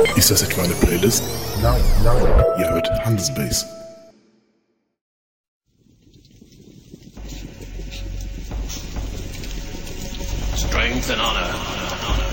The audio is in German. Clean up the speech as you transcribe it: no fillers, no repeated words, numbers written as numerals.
Ist das etwa eine Playlist? Nein. Ihr hört Handelsbase. Strength and honor.